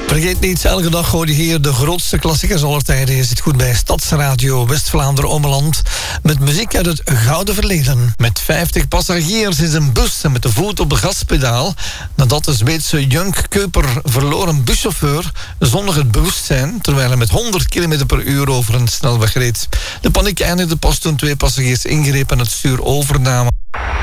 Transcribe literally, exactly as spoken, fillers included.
Vergeet niet, elke dag hoor je hier de grootste klassiekers aller tijden. Je zit goed bij Stadsradio West-Vlaanderen-Ommeland met muziek uit het gouden verleden. Met vijftig passagiers in zijn bus en met de voet op de gaspedaal. Nadat de Zweedse Junk Keuper verloor een buschauffeur zonder het bewustzijn, terwijl hij met honderd kilometer per uur over een snelweg reed. De paniek eindigde pas toen twee passagiers ingrepen en het stuur overnamen.